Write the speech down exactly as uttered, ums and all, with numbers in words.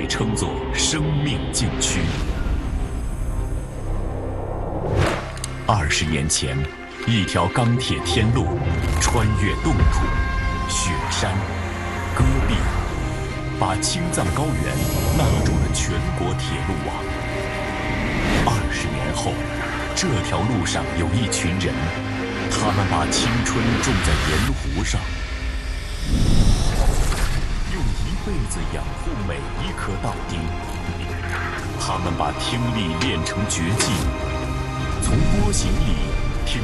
称作生命禁区。二十年前，一条钢铁天路穿越冻土、雪山、戈壁，把青藏高原纳入了全国铁路网。二十年后，这条路上有一群人，他们把青春种在盐湖上，用一辈子养护每一颗稻丁。他们把听力练成绝技，从波形里